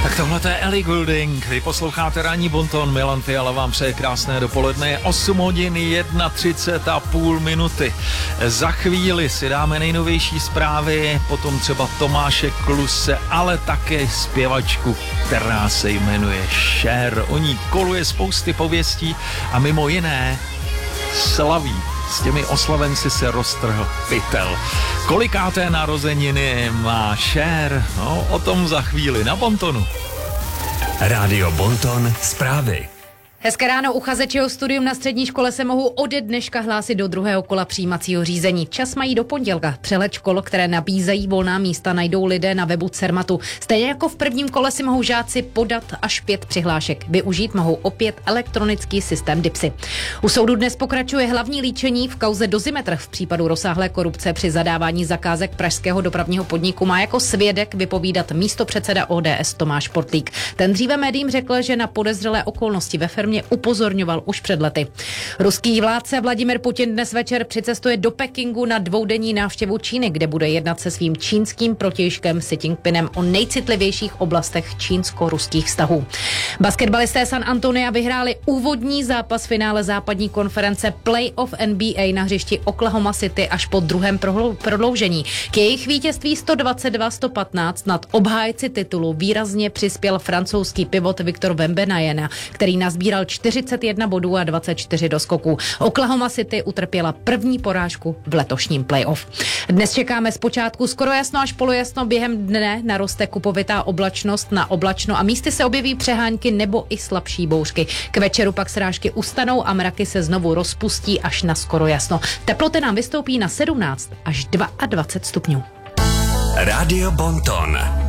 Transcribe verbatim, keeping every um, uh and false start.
Tak tohle je Ellie Goulding, vy posloucháte Ranní bonton, Milan Fiala vám přeje krásné dopoledne, je osm hodin třicet jedna a půl minuty. Za chvíli si dáme nejnovější zprávy, potom třeba Tomáše Kluse, ale také zpěvačku, která se jmenuje Cher. O ní koluje spousty pověstí a mimo jiné slaví. S těmi oslavenci se roztrhl pytel. Kolikáté narozeniny má Cher? No, o tom za chvíli na Bontonu. Rádio Bonton, zprávy. Hezké ráno, uchazeči o studium na střední škole se mohou ode dneška hlásit do druhého kola přijímacího řízení. Čas mají do pondělka. Přehled škol, které nabízejí volná místa, najdou lidé na webu Cermatu. Stejně jako v prvním kole si mohou žáci podat až pět přihlášek. Využít mohou opět elektronický systém DIPSy. U soudu dnes pokračuje hlavní líčení v kauze Dozimetr. V případu rozsáhlé korupce při zadávání zakázek pražského dopravního podniku má jako svědek vypovídat místopředseda O D S Tomáš Portlík. Ten dříve médiím řekl, že na podezřelé okolnosti ve firmě upozorňoval už před lety. Ruský vládce Vladimir Putin dnes večer přicestuje do Pekingu na dvoudenní návštěvu Číny, kde bude jednat se svým čínským protějškem Xi Jinpingem o nejcitlivějších oblastech čínsko-ruských vztahů. Basketbalisté San Antonia vyhráli úvodní zápas finále západní konference Playoff N B A na hřišti Oklahoma City až po druhém prodloužení. K jejich vítězství sto dvacet dva sto patnáct nad obhájci titulu výrazně přispěl francouzský pivot Victor Wembanyama, který nazbíral čtyřicet jedna bodů a dvacet čtyři doskoků. Oklahoma City utrpěla první porážku v letošním playoff. Dnes čekáme zpočátku skoro jasno až polojasno, během dne naroste kupovitá oblačnost na oblačno a místy se objeví přehánky nebo i slabší bouřky. K večeru pak srážky ustanou a mraky se znovu rozpustí až na skoro jasno. Teploty nám vystoupí na sedmnáct až dvacet dva stupňů. Rádio Bonton.